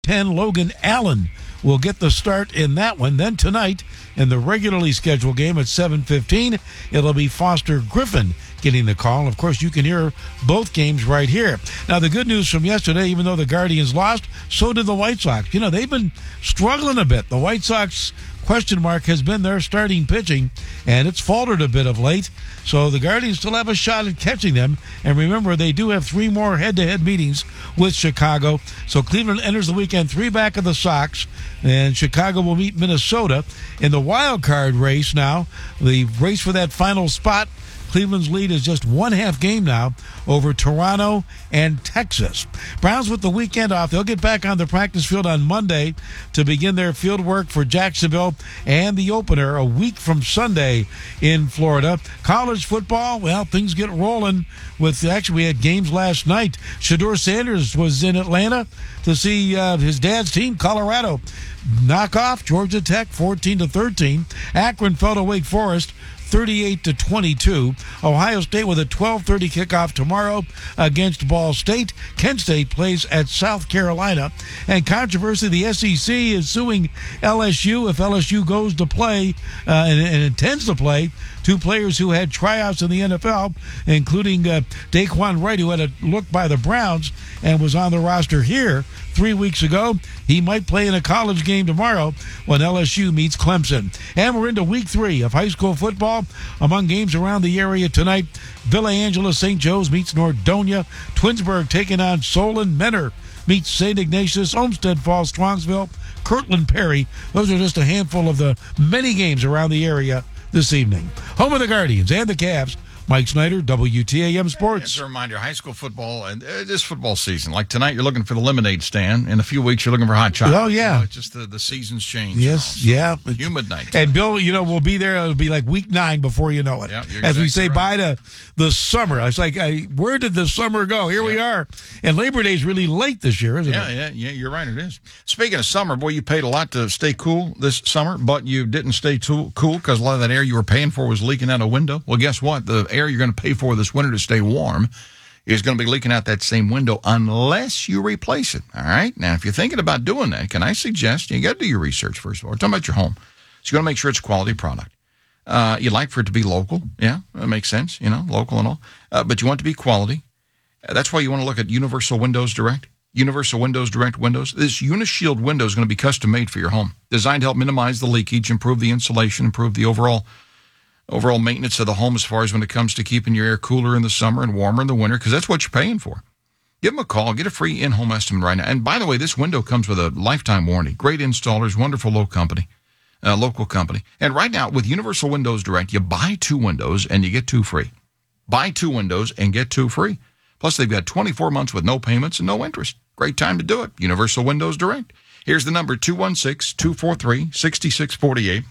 10, Logan Allen will get the start in that one. Then tonight, in the regularly scheduled game at 7:15, it'll be Foster Griffin getting the call. And of course, you can hear both games right here. Now, the good news from yesterday, even though the Guardians lost, so did the White Sox. You know, they've been struggling a bit. The White Sox question mark has been their starting pitching, and it's faltered a bit of late. So the Guardians still have a shot at catching them. And remember, they do have 3 more head-to-head meetings with Chicago. So Cleveland enters the weekend 3 back of the Sox, and Chicago will meet Minnesota in the wild card race now. The race for that final spot, Cleveland's lead is just 1/2 game now over Toronto and Texas. Browns with the weekend off. They'll get back on the practice field on Monday to begin their field work for Jacksonville and the opener a week from Sunday in Florida. College football, well, things get rolling with, actually, we had games last night. Shedeur Sanders was in Atlanta to see his dad's team, Colorado, knock off Georgia Tech 14-13. Akron fell to Wake Forest 38-22. Ohio State with a 12:30 kickoff tomorrow against Ball State. Kent State plays at South Carolina. And controversy, the SEC is suing LSU if LSU goes to play and intends to play 2 players who had tryouts in the NFL, including Daquan Wright, who had a look by the Browns and was on the roster here 3 weeks ago. He might play in a college game tomorrow when LSU meets Clemson. And we're into week 3 of high school football. Among games around the area tonight, Villa Angela St. Joe's meets Nordonia. Twinsburg taking on Solon. Menor meets St. Ignatius. Olmsted Falls, Strongsville. Kirtland Perry. Those are just a handful of the many games around the area this evening. Home of the Guardians and the Cavs. Mike Snyder, WTAM Sports. As a reminder, high school football, and this football season, like tonight, you're looking for the lemonade stand. In a few weeks, you're looking for hot chocolate. Oh, yeah. You know, it's just the seasons change. Yes, you know, yeah. So humid night. And Bill, we'll be there. It'll be like week 9 before you know it. Yeah, as we say, right. bye to the summer. I was like, where did the summer go? Here we are. And Labor Day is really late this year, isn't it? Yeah, you're right, it is. Speaking of summer, boy, you paid a lot to stay cool this summer, but you didn't stay cool because a lot of that air you were paying for was leaking out a window. Well, guess what? The air you're going to pay for this winter to stay warm is going to be leaking out that same window unless you replace it. All right? Now, if you're thinking about doing that, can I suggest you got to do your research first of all. We're talking about your home. So you got to make sure it's a quality product. You'd like for it to be local. Yeah, that makes sense, local and all. But you want it to be quality. That's why you want to look at Universal Windows Direct. Universal Windows Direct windows. This Unishield window is going to be custom made for your home. Designed to help minimize the leakage, improve the insulation, improve the overall maintenance of the home as far as when it comes to keeping your air cooler in the summer and warmer in the winter, because that's what you're paying for. Give them a call. Get a free in-home estimate right now. And by the way, this window comes with a lifetime warranty. Great installers, wonderful local company. And right now, with Universal Windows Direct, you buy 2 windows and you get 2 free. Buy 2 windows and get 2 free. Plus, they've got 24 months with no payments and no interest. Great time to do it. Universal Windows Direct. Here's the number, 216-243-6648.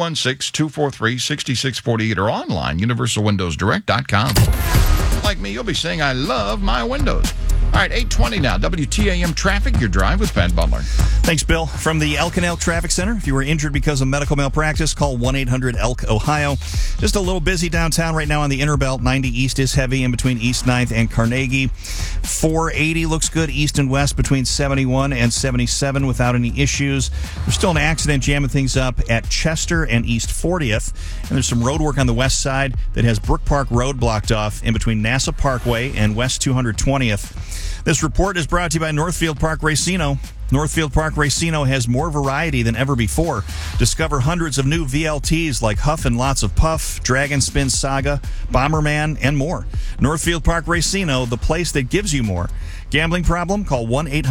216-243-6648 or online, universalwindowsdirect.com. Like me, you'll be saying, I love my windows. All right, 8:20 now. WTAM Traffic, your drive with Pat Butler. Thanks, Bill. From the Elk and Elk Traffic Center, if you were injured because of medical malpractice, call 1-800-ELK-OHIO. Just a little busy downtown right now on the Inner Belt. 90 East is heavy in between East 9th and Carnegie. 480 looks good east and west between 71 and 77 without any issues. There's still an accident jamming things up at Chester and East 40th. And there's some road work on the west side that has Brook Park Road blocked off in between NASA Parkway and West 220th. This report is brought to you by Northfield Park Racino. Northfield Park Racino has more variety than ever before. Discover hundreds of new VLTs like Huff and Lots of Puff, Dragon Spin Saga, Bomberman, and more. Northfield Park Racino, the place that gives you more. Gambling problem? Call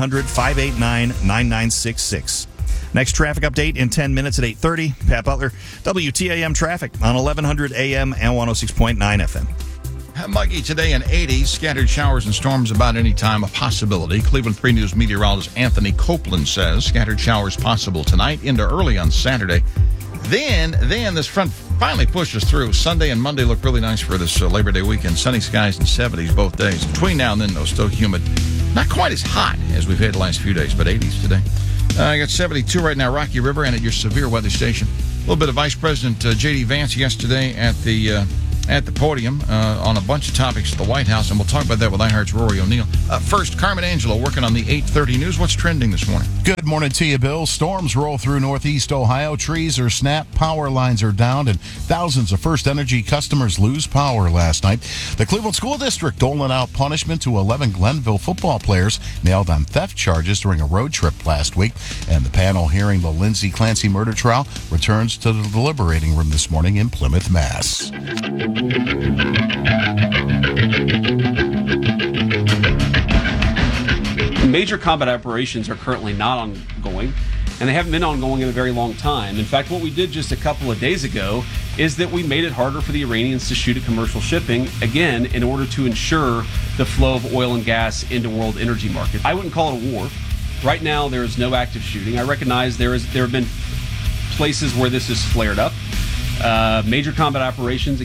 1-800-589-9966. Next traffic update in 10 minutes at 8:30. Pat Butler, WTAM Traffic on 1100 AM and 106.9 FM. Muggy today in 80s, scattered showers and storms about any time, a possibility. Cleveland 3 News meteorologist Anthony Copeland says scattered showers possible tonight into early on Saturday. Then this front finally pushes through. Sunday and Monday look really nice for this Labor Day weekend. Sunny skies and 70s both days. Between now and then, though, still humid. Not quite as hot as we've had the last few days, but 80s today. I got 72 right now, Rocky River, and at your severe weather station. A little bit of Vice President J.D. Vance yesterday at the at the podium on a bunch of topics at the White House, and we'll talk about that with iHeart's Rory O'Neill. First, Carmen Angelo working on the 8:30 news. What's trending this morning? Good morning to you, Bill. Storms roll through northeast Ohio. Trees are snapped, power lines are down, and thousands of First Energy customers lose power last night. The Cleveland School District doling out punishment to 11 Glenville football players nailed on theft charges during a road trip last week. And the panel hearing the Lindsay Clancy murder trial returns to the deliberating room this morning in Plymouth, Mass. Major combat operations are currently not ongoing, and they haven't been ongoing in a very long time. In fact, what we did just a couple of days ago is that we made it harder for the Iranians to shoot at commercial shipping, again, in order to ensure the flow of oil and gas into world energy markets. I wouldn't call it a war. Right now, there is no active shooting. I recognize there have been places where this has flared up. Major combat operations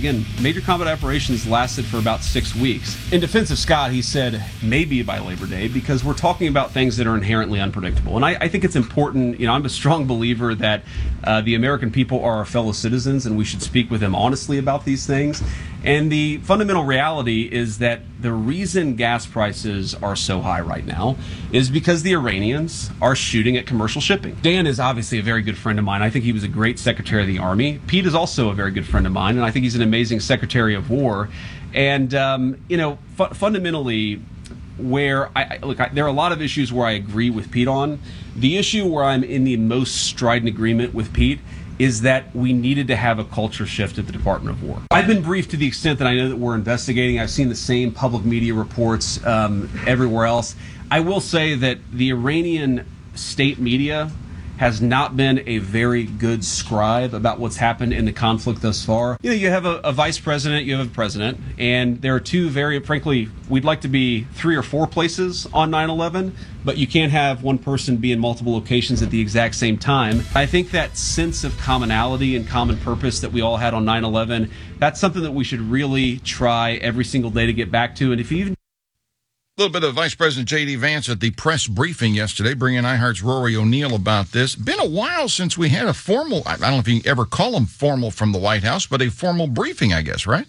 lasted for about 6 weeks. In defense of Scott, he said maybe by Labor Day, because we're talking about things that are inherently unpredictable. And I think it's important, I'm a strong believer that the American people are our fellow citizens, and we should speak with them honestly about these things. And the fundamental reality is that the reason gas prices are so high right now is because the Iranians are shooting at commercial shipping. Dan is obviously a very good friend of mine. I think he was a great Secretary of the Army. Pete is also a very good friend of mine, and I think he's an amazing Secretary of War. And, fundamentally, where there are a lot of issues where I agree with Pete on. The issue where I'm in the most strident agreement with Pete is that we needed to have a culture shift at the Department of War. I've been briefed to the extent that I know that we're investigating. I've seen the same public media reports everywhere else. I will say that the Iranian state media has not been a very good scribe about what's happened in the conflict thus far. You have a vice president, you have a president, and there are two frankly, we'd like to be 3 or 4 places on 9/11, but you can't have one person be in multiple locations at the exact same time. I think that sense of commonality and common purpose that we all had on 9/11, that's something that we should really try every single day to get back to. And if you even A little bit of Vice President J.D. Vance at the press briefing yesterday, bringing iHeart's Rory O'Neill about this. Been a while since we had a formal, I don't know if you ever call them formal from the White House, but a formal briefing, I guess, right?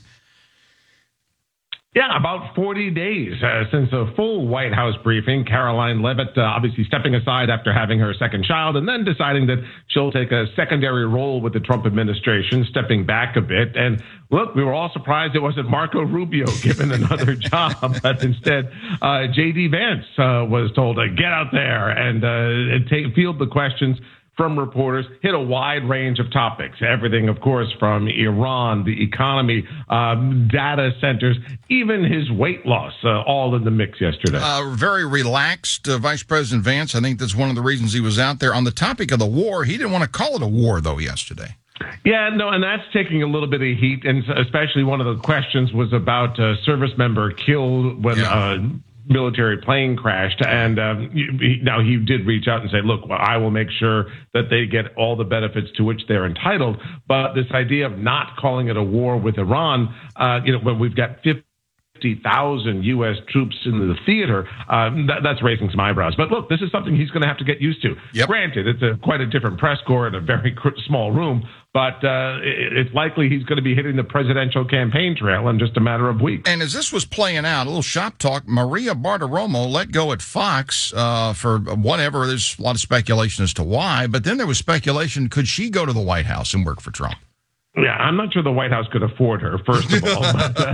Yeah, about 40 days since a full White House briefing. Caroline Leavitt obviously stepping aside after having her second child and then deciding that she'll take a secondary role with the Trump administration, stepping back a bit. And look, we were all surprised it wasn't Marco Rubio given another job, but instead J.D. Vance was told to get out there and field the questions from reporters, hit a wide range of topics. Everything, of course, from Iran, the economy, data centers, even his weight loss, all in the mix yesterday. Very relaxed, Vice President Vance. I think that's one of the reasons he was out there. On the topic of the war, he didn't want to call it a war, though, yesterday. Yeah, no, and that's taking a little bit of heat, and especially one of the questions was about a service member killed when military plane crashed, and now he did reach out and say, look, well, I will make sure that they get all the benefits to which they're entitled. But this idea of not calling it a war with Iran, when we've got 50,000 U.S. troops in the theater, that's raising some eyebrows. But look, this is something he's going to have to get used to. Yep. Granted, it's quite a different press corps in a very small room, but it's likely he's going to be hitting the presidential campaign trail in just a matter of weeks. And as this was playing out, a little shop talk, Maria Bartiromo let go at Fox for whatever. There's a lot of speculation as to why, but then there was speculation, could she go to the White House and work for Trump? Yeah, I'm not sure the White House could afford her, first of all.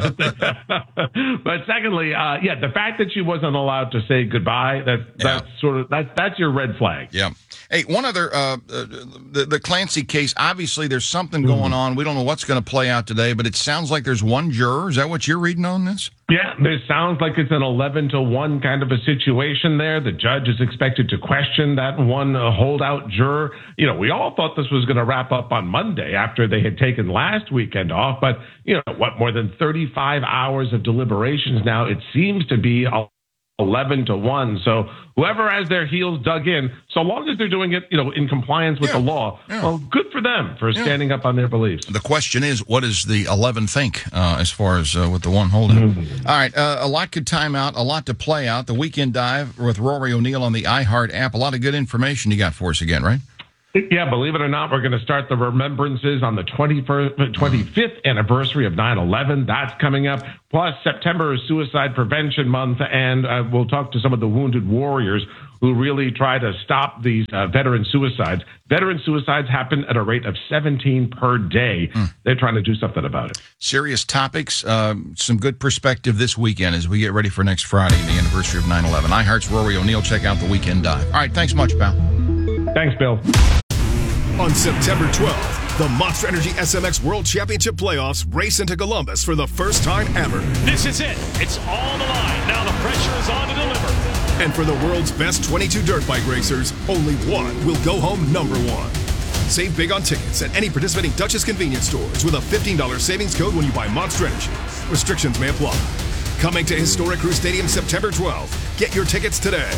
But secondly, the fact that she wasn't allowed to say goodbye, that's your red flag. Yeah. Hey, one other, the Clancy case, obviously there's something going on. We don't know what's going to play out today, but it sounds like there's one juror. Is that what you're reading on this? Yeah, this sounds like it's an 11-1 kind of a situation there. The judge is expected to question that one holdout juror. We all thought this was going to wrap up on Monday after they had taken last weekend off. But, more than 35 hours of deliberations now, it seems to be 11-1. So whoever has their heels dug in, so long as they're doing it, in compliance with the law, well, good for them for standing up on their beliefs. The question is, what does the 11 think as far as with the one holdout? All right, a lot could time out, a lot to play out. The Weekend Dive with Rory O'Neill on the iHeart app. A lot of good information you got for us again, right? Yeah, believe it or not, we're going to start the remembrances on the 25th anniversary of 9/11. That's coming up. Plus, September is Suicide Prevention Month, and we'll talk to some of the wounded warriors who really try to stop these veteran suicides. Veteran suicides happen at a rate of 17 per day. They're trying to do something about it. Serious topics, some good perspective this weekend as we get ready for next Friday, the anniversary of 9/11. iHeart's Rory O'Neill. Check out the Weekend Dive. All right, thanks much, pal. Thanks, Bill. On September 12th, the Monster Energy SMX World Championship Playoffs race into Columbus for the first time ever. This is it. It's all the line. Now the pressure is on to deliver. And for the world's best 22 dirt bike racers, only one will go home number one. Save big on tickets at any participating Dutchess convenience stores with a $15 savings code when you buy Monster Energy. Restrictions may apply. Coming to Historic Crew Stadium September 12th. Get your tickets today.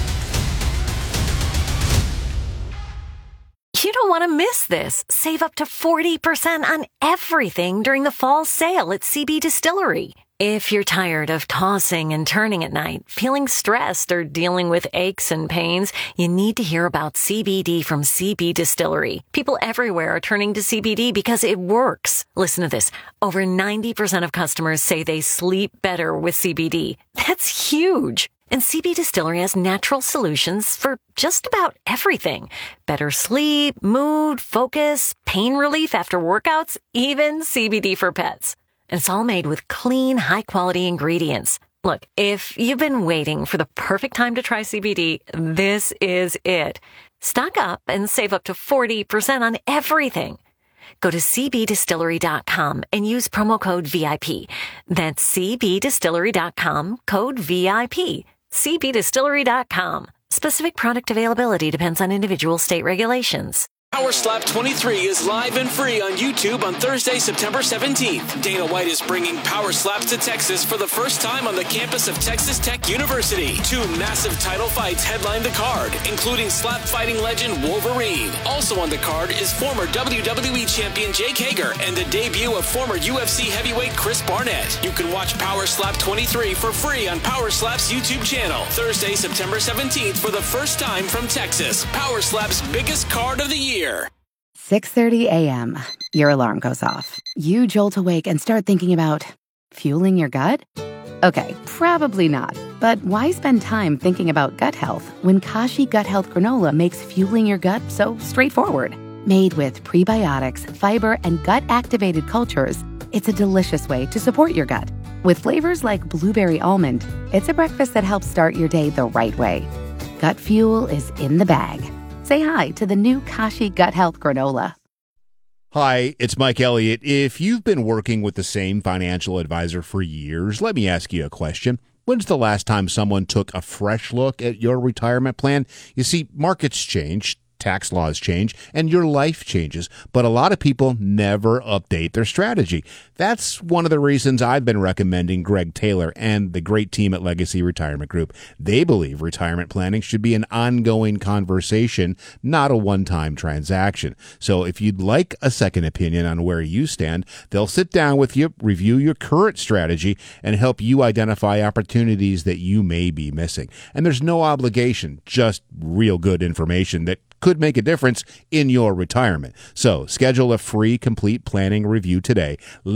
You don't want to miss this. Save up to 40% on everything during the fall sale at CB Distillery. If you're tired of tossing and turning at night, feeling stressed, or dealing with aches and pains, you need to hear about CBD from CB Distillery. People everywhere are turning to CBD because it works. Listen to this. Over 90% of customers say they sleep better with CBD. That's huge. And CB Distillery has natural solutions for just about everything. Better sleep, mood, focus, pain relief after workouts, even CBD for pets. And it's all made with clean, high-quality ingredients. Look, if you've been waiting for the perfect time to try CBD, this is it. Stock up and save up to 40% on everything. Go to cbdistillery.com and use promo code VIP. That's cbdistillery.com, code VIP. cbdistillery.com. Specific product availability depends on individual state regulations. Power Slap 23 is live and free on YouTube on Thursday, September 17th. Dana White is bringing Power Slaps to Texas for the first time on the campus of Texas Tech University. 2 massive title fights headline the card, including slap fighting legend Wolverine. Also on the card is former WWE champion Jake Hager and the debut of former UFC heavyweight Chris Barnett. You can watch Power Slap 23 for free on Power Slap's YouTube channel. Thursday, September 17th for the first time from Texas. Power Slap's biggest card of the year. 6:30 a.m. Your alarm goes off. You jolt awake and start thinking about fueling your gut? Okay, probably not. But why spend time thinking about gut health when Kashi Gut Health Granola makes fueling your gut so straightforward? Made with prebiotics, fiber, and gut-activated cultures, it's a delicious way to support your gut. With flavors like blueberry almond, it's a breakfast that helps start your day the right way. Gut fuel is in the bag. Say hi to the new Kashi Gut Health Granola. Hi, it's Mike Elliott. If you've been working with the same financial advisor for years, let me ask you a question. When's the last time someone took a fresh look at your retirement plan? You see, markets change, tax laws change, and your life changes, but a lot of people never update their strategy. That's one of the reasons I've been recommending Greg Taylor and the great team at Legacy Retirement Group. They believe retirement planning should be an ongoing conversation, not a one-time transaction. So if you'd like a second opinion on where you stand, they'll sit down with you, review your current strategy, and help you identify opportunities that you may be missing. And there's no obligation, just real good information that could make a difference in your retirement. So schedule a free complete planning review today.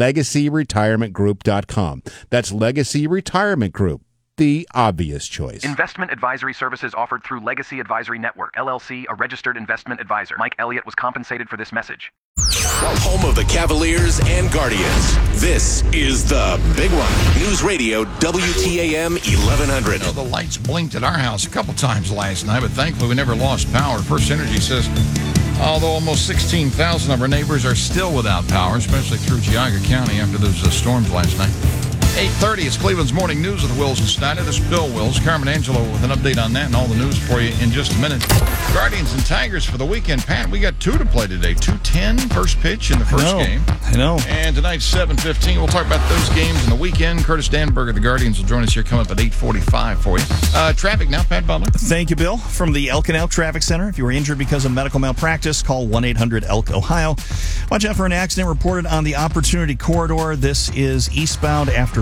LegacyRetirementGroup.com. That's Legacy Retirement Group, the obvious choice. Investment advisory services offered through Legacy Advisory Network, LLC, a registered investment advisor. Mike Elliott was compensated for this message. Home of the Cavaliers and Guardians. This is the Big One. News Radio, WTAM 1100. The lights blinked at our house a couple times last night, but thankfully we never lost power. First Energy says, although almost 16,000 of our neighbors are still without power, especially through Geauga County after those storms last night. 8:30 is Cleveland's Morning News with Wills and Snyder. This is Bill Wills. Carmen Angelo with an update on that and all the news for you in just a minute. Guardians and Tigers for the weekend. Pat, we got 2 to play today. 2:10 first pitch in the first game. I know. And tonight, 7:15. We'll talk about those games in the weekend. Curtis Danberg of the Guardians will join us here coming up at 8:45 for you. Traffic now, Pat Butler. Thank you, Bill. From the Elk and Elk Traffic Center. If you were injured because of medical malpractice, call 1-800-ELK-OHIO. Watch out for an accident reported on the Opportunity Corridor. This is eastbound after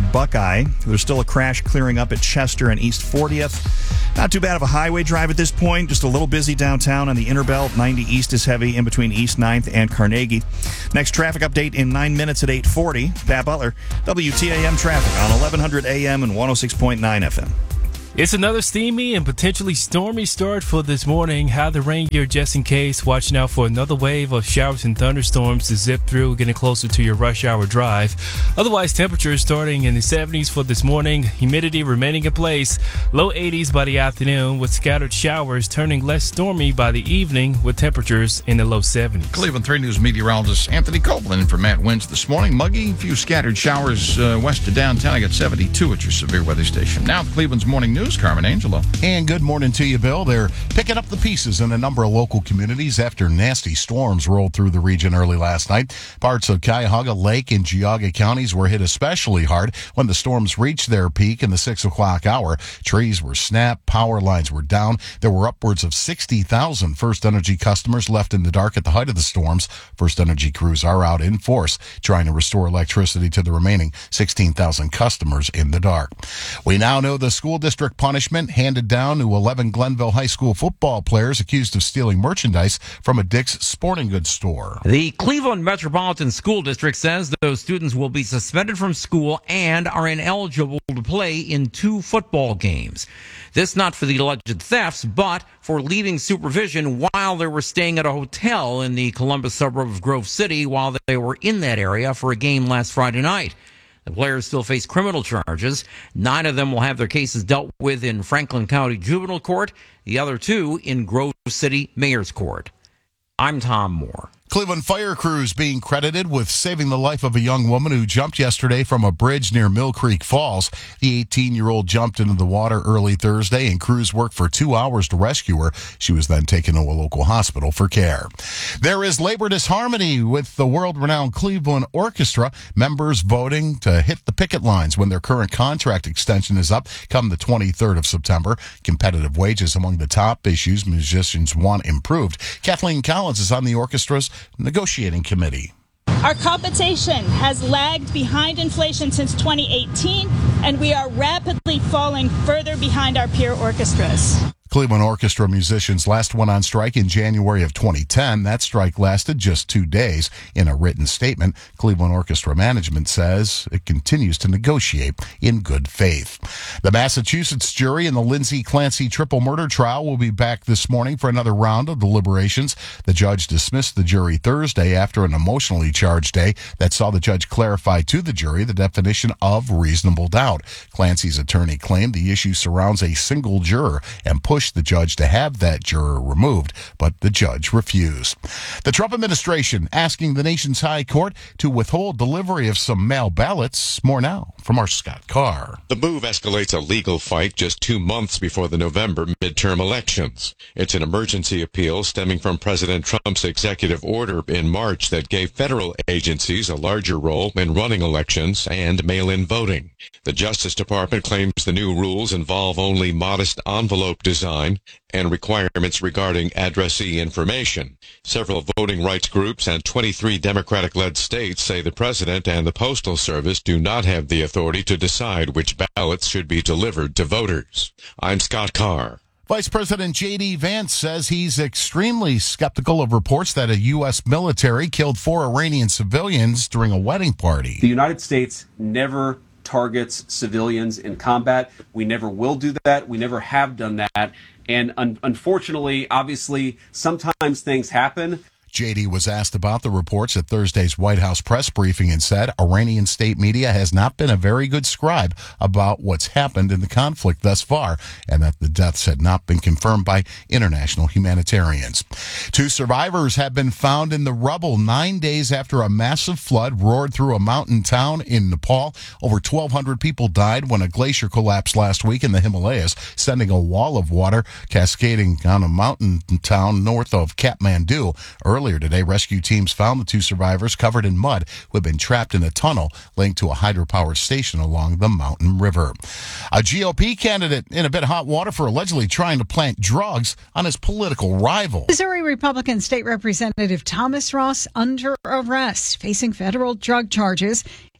Oxford Buckeye. There's still a crash clearing up at Chester and East 40th. Not too bad of a highway drive at this point. Just a little busy downtown on the Inner Belt. 90 East is heavy in between East 9th and Carnegie. Next traffic update in 9 minutes at 8:40. Pat Butler, WTAM traffic on 1100 AM and 106.9 FM. It's another steamy and potentially stormy start for this morning. Have the rain gear just in case. Watching out for another wave of showers and thunderstorms to zip through, getting closer to your rush hour drive. Otherwise, temperatures starting in the 70s for this morning. Humidity remaining in place. Low 80s by the afternoon with scattered showers turning less stormy by the evening with temperatures in the low 70s. Cleveland 3 News meteorologist Anthony Copeland for Matt Wins this morning. Muggy, a few scattered showers west of downtown. I got 72 at your severe weather station. Now, Cleveland's morning news. Carmen Angelo. And good morning to you, Bill. They're picking up the pieces in a number of local communities after nasty storms rolled through the region early last night. Parts of Cuyahoga, Lake, and Geauga counties were hit especially hard when the storms reached their peak in the 6 o'clock hour. Trees were snapped, power lines were down. There were upwards of 60,000 First Energy customers left in the dark at the height of the storms. First Energy crews are out in force trying to restore electricity to the remaining 16,000 customers in the dark. We now know the school district punishment handed down to 11 Glenville High School football players accused of stealing merchandise from a Dick's Sporting Goods store. The Cleveland Metropolitan School District says those students will be suspended from school and are ineligible to play in 2 football games. This not for the alleged thefts, but for leaving supervision while they were staying at a hotel in the Columbus suburb of Grove City while they were in that area for a game last Friday night. The players still face criminal charges. 9 of them will have their cases dealt with in Franklin County Juvenile Court, the other 2 in Grove City Mayor's Court. I'm Tom Moore. Cleveland fire crews being credited with saving the life of a young woman who jumped yesterday from a bridge near Mill Creek Falls. The 18-year-old jumped into the water early Thursday, and crews worked for 2 hours to rescue her. She was then taken to a local hospital for care. There is labor disharmony with the world-renowned Cleveland Orchestra. Members voting to hit the picket lines when their current contract extension is up come the 23rd of September. Competitive wages among the top issues musicians want improved. Kathleen Collins is on the orchestra's negotiating committee. Our compensation has lagged behind inflation since 2018, and we are rapidly falling further behind our peer orchestras. Cleveland Orchestra musicians last went on strike in January of 2010. That strike lasted just 2 days. In a written statement, Cleveland Orchestra management says it continues to negotiate in good faith. The Massachusetts jury in the Lindsay Clancy triple murder trial will be back this morning for another round of deliberations. The judge dismissed the jury Thursday after an emotionally charged day that saw the judge clarify to the jury the definition of reasonable doubt. Clancy's attorney claimed the issue surrounds a single juror and pushed the judge to have that juror removed, but the judge refused. The Trump administration asking the nation's high court to withhold delivery of some mail ballots. More now from our Scott Carr. The move escalates a legal fight just 2 months before the November midterm elections. It's an emergency appeal stemming from President Trump's executive order in March that gave federal agencies a larger role in running elections and mail-in voting. The Justice Department claims the new rules involve only modest envelope design and requirements regarding addressee information. Several voting rights groups and 23 Democratic-led states say the president and the Postal Service do not have the authority to decide which ballots should be delivered to voters. I'm Scott Carr. Vice President J.D. Vance says he's extremely skeptical of reports that a U.S. military killed 4 Iranian civilians during a wedding party. The United States never targets civilians in combat. We never will do that. We never have done that. And unfortunately, obviously, sometimes things happen. JD was asked about the reports at Thursday's White House press briefing and said Iranian state media has not been a very good scribe about what's happened in the conflict thus far, and that the deaths had not been confirmed by international humanitarians. 2 survivors have been found in the rubble 9 days after a massive flood roared through a mountain town in Nepal. Over 1,200 people died when a glacier collapsed last week in the Himalayas, sending a wall of water cascading on a mountain town north of Kathmandu. Earlier today, rescue teams found the 2 survivors covered in mud who had been trapped in a tunnel linked to a hydropower station along the mountain river. A GOP candidate in a bit of hot water for allegedly trying to plant drugs on his political rival. Missouri Republican State Representative Thomas Ross under arrest, facing federal drug charges.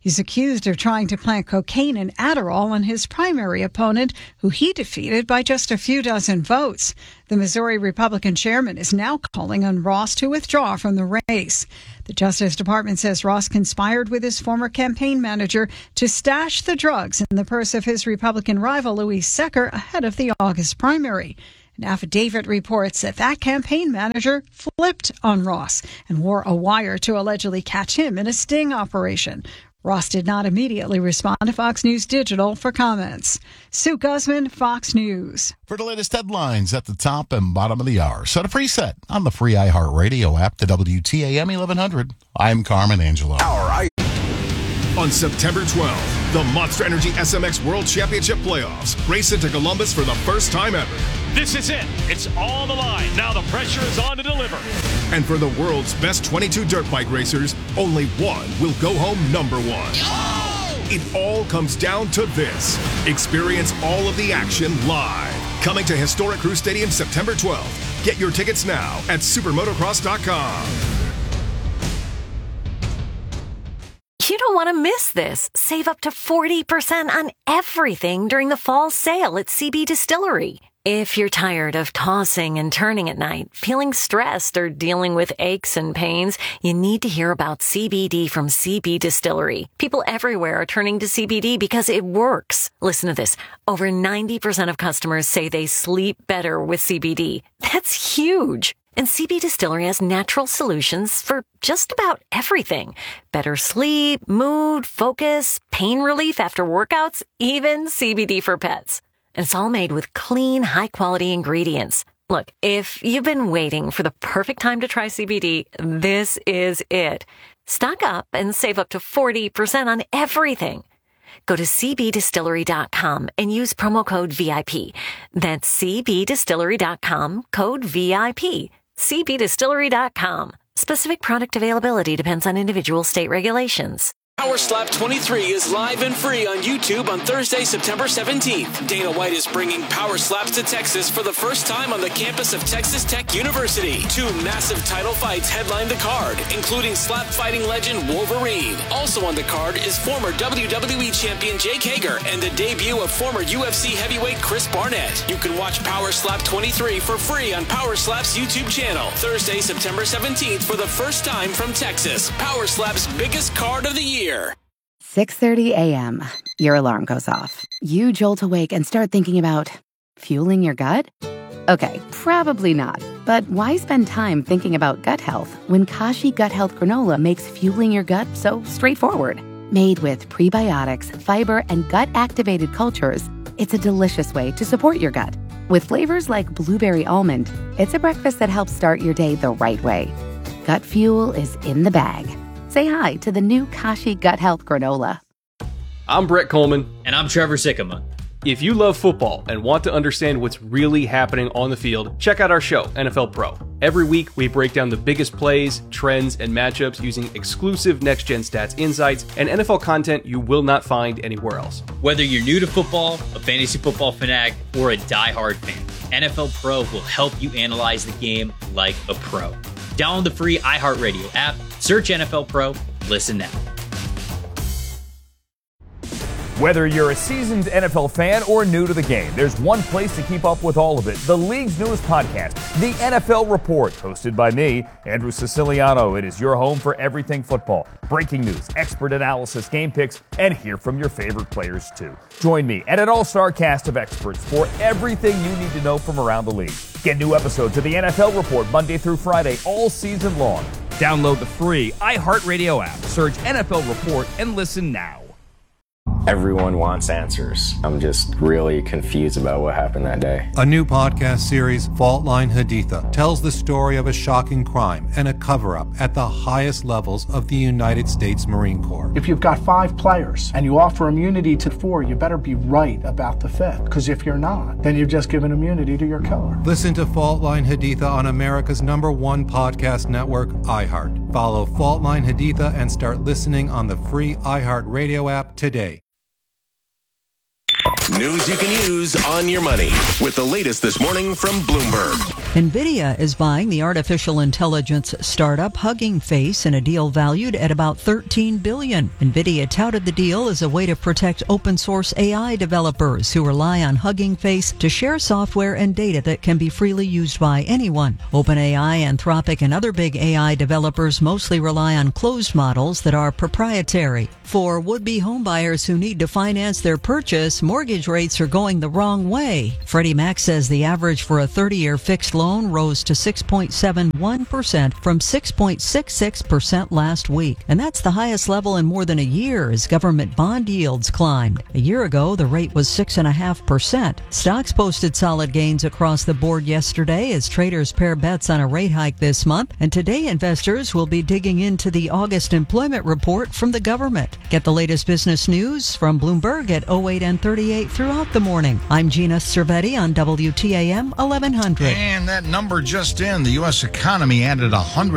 He's accused of trying to plant cocaine and Adderall on his primary opponent, who he defeated by just a few dozen votes. The Missouri Republican chairman is now calling on Ross to withdraw from the race. The Justice Department says Ross conspired with his former campaign manager to stash the drugs in the purse of his Republican rival, Louis Secker, ahead of the August primary. An affidavit reports that campaign manager flipped on Ross and wore a wire to allegedly catch him in a sting operation. Ross did not immediately respond to Fox News Digital for comments. Sue Guzman, Fox News. For the latest headlines at the top and bottom of the hour, set a preset on the free iHeartRadio app, the WTAM 1100. I'm Carmen Angelo. On September 12th, the Monster Energy SMX World Championship Playoffs race into Columbus for the first time ever. This is it. It's on the line. Now the pressure is on to deliver. And for the world's best 22 dirt bike racers, only one will go home number one. It all comes down to this. Experience all of the action live. Coming to Historic Crew Stadium September 12th. Get your tickets now at supermotocross.com. You don't want to miss this. Save up to 40% on everything during the fall sale at CB Distillery. If you're tired of tossing and turning at night, feeling stressed, or dealing with aches and pains, you need to hear about CBD from CB Distillery. People everywhere are turning to CBD because it works. Listen to this. Over 90% of customers say they sleep better with CBD. That's huge. And CB Distillery has natural solutions for just about everything. Better sleep, mood, focus, pain relief after workouts, even CBD for pets. And it's all made with clean, high-quality ingredients. Look, if you've been waiting for the perfect time to try CBD, this is it. Stock up and save up to 40% on everything. Go to cbdistillery.com and use promo code VIP. That's cbdistillery.com, code VIP. cbdistillery.com. Specific product availability depends on individual state regulations. Power Slap 23 is live and free on YouTube on Thursday, September 17th. Dana White is bringing Power Slaps to Texas for the first time on the campus of Texas Tech University. 2 massive title fights headline the card, including slap fighting legend Wolverine. Also on the card is former WWE champion Jake Hager and the debut of former UFC heavyweight Chris Barnett. You can watch Power Slap 23 for free on Power Slap's YouTube channel. Thursday, September 17th for the first time from Texas. Power Slap's biggest card of the year. 6:30 a.m. Your alarm goes off. You jolt awake and start thinking about fueling your gut? Okay, probably not. But why spend time thinking about gut health when Kashi Gut Health Granola makes fueling your gut so straightforward? Made with prebiotics, fiber, and gut-activated cultures, it's a delicious way to support your gut. With flavors like blueberry almond, it's a breakfast that helps start your day the right way. Gut fuel is in the bag. Say hi to the new Kashi Gut Health Granola. I'm Brett Coleman. And I'm Trevor Sikkema. If you love football and want to understand what's really happening on the field, check out our show, NFL Pro. Every week, we break down the biggest plays, trends, and matchups using exclusive next-gen stats insights and NFL content you will not find anywhere else. Whether you're new to football, a fantasy football fanatic, or a diehard fan, NFL Pro will help you analyze the game like a pro. Download the free iHeartRadio app, search NFL Pro, listen now. Whether you're a seasoned NFL fan or new to the game, there's one place to keep up with all of it. The league's newest podcast, The NFL Report, hosted by me, Andrew Siciliano. It is your home for everything football. Breaking news, expert analysis, game picks, and hear from your favorite players too. Join me and an all-star cast of experts for everything you need to know from around the league. Get new episodes of The NFL Report Monday through Friday all season long. Download the free iHeartRadio app, search NFL Report, and listen now. Everyone wants answers. I'm just really confused about what happened that day. A new podcast series, Fault Line Haditha, tells the story of a shocking crime and a cover-up at the highest levels of the United States Marine Corps. If you've got 5 players and you offer immunity to 4, you better be right about the 5th. Because if you're not, then you've just given immunity to your killer. Listen to Fault Line Haditha on America's #1 podcast network, iHeart. Follow Fault Line Haditha and start listening on the free iHeartRadio app today. News you can use on your money with the latest this morning from Bloomberg. NVIDIA is buying the artificial intelligence startup Hugging Face in a deal valued at about $13 billion. NVIDIA touted the deal as a way to protect open source AI developers who rely on Hugging Face to share software and data that can be freely used by anyone. OpenAI, Anthropic, and other big AI developers mostly rely on closed models that are proprietary. For would-be homebuyers who need to finance their purchase, mortgage rates are going the wrong way. Freddie Mac says the average for a 30-year fixed loan rose to 6.71% from 6.66% last week. And that's the highest level in more than a year as government bond yields climbed. A year ago, the rate was 6.5%. Stocks posted solid gains across the board yesterday as traders pair bets on a rate hike this month. And today, investors will be digging into the August employment report from the government. Get the latest business news from Bloomberg at 08 and 38 throughout the morning. I'm Gina Cervetti on WTAM 1100. And that number just in, the U.S. economy added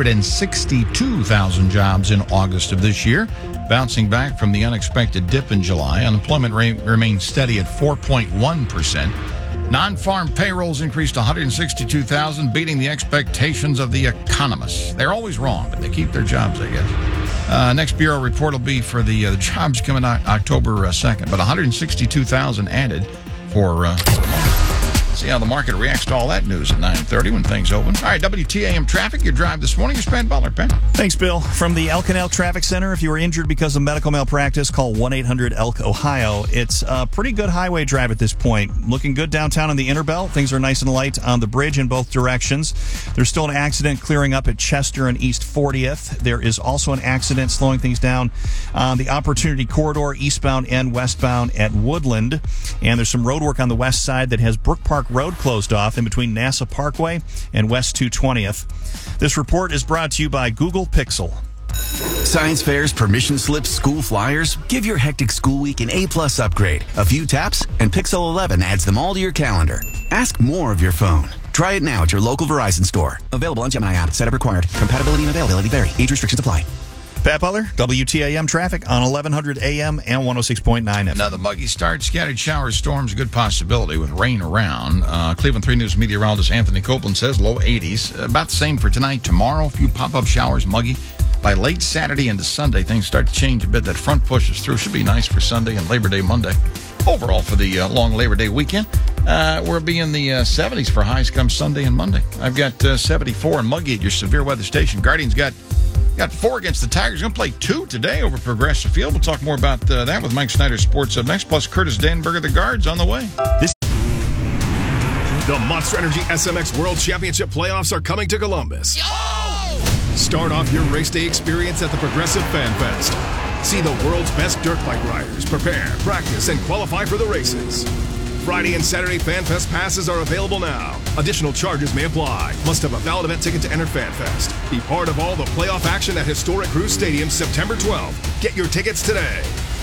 162,000 jobs in August of this year, bouncing back from the unexpected dip in July. Unemployment rate remains steady at 4.1%. Non-farm payrolls increased to 162,000, beating the expectations of the economists. They're always wrong, but they keep their jobs, I guess. Next Bureau report will be for the jobs coming out October 2nd, but 162,000 added for see how the market reacts to all that news at 9:30 when things open. All right, WTAM traffic, your drive this morning is Pat Butler. Pat. Thanks, Bill. From the El Canal Traffic Center, if you were injured because of medical malpractice, call 1-800-ELK-OHIO. It's a pretty good highway drive at this point. Looking good downtown on the Interbelt. Things are nice and light on the bridge in both directions. There's still an accident clearing up at Chester and East 40th. There is also an accident slowing things down on the Opportunity Corridor, eastbound and westbound at Woodland. And there's some road work on the west side that has Brook Park Road closed off in between NASA Parkway and West 220th. This report is brought to you by Google Pixel. Science fairs, permission slips, school flyers. Give your hectic school week an A+ upgrade. A few taps, and Pixel 11 adds them all to your calendar. Ask more of your phone. Try it now at your local Verizon store. Available on Gemini app. Setup required. Compatibility and availability vary. Age restrictions apply. Pat Butler, WTAM traffic on 1100 AM and 106.9 FM. Another muggy start. Scattered showers, storms, good possibility with rain around. Cleveland 3 News meteorologist Anthony Copeland says low 80s. About the same for tonight. Tomorrow, a few pop-up showers, muggy. By late Saturday into Sunday, things start to change a bit. That front pushes through. Should be nice for Sunday and Labor Day Monday. Overall, for the long Labor Day weekend, we'll be in the 70s for highs come Sunday and Monday. I've got 74 and muggy at your severe weather station. Guardians got 4 against the Tigers. Going to play 2 today over Progressive Field. We'll talk more about that with Mike Snyder Sports up next, plus Curtis Danberger, the Guards, on the way. The Monster Energy SMX World Championship playoffs are coming to Columbus. Start off your race day experience at the Progressive Fan Fest. See the world's best dirt bike riders prepare, practice, and qualify for the races. Friday and Saturday Fan Fest passes are available now. Additional charges may apply. Must have a valid event ticket to enter Fan Fest. Be part of all the playoff action at historic Cruz Stadium September 12th. Get your tickets today.